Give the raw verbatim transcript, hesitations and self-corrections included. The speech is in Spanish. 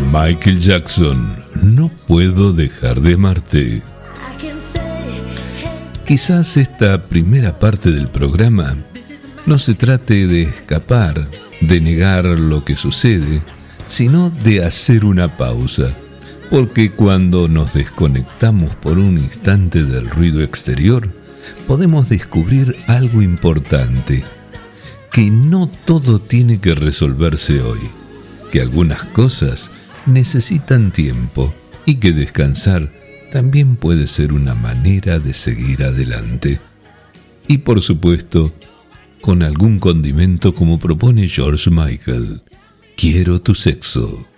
Michael Jackson, no puedo dejar de amarte. Quizás esta primera parte del programa no se trate de escapar, de negar lo que sucede, sino de hacer una pausa, porque cuando nos desconectamos por un instante del ruido exterior, podemos descubrir algo importante, que no todo tiene que resolverse hoy, que algunas cosas necesitan tiempo y que descansar también puede ser una manera de seguir adelante. Y por supuesto, con algún condimento como propone George Michael, quiero tu sexo.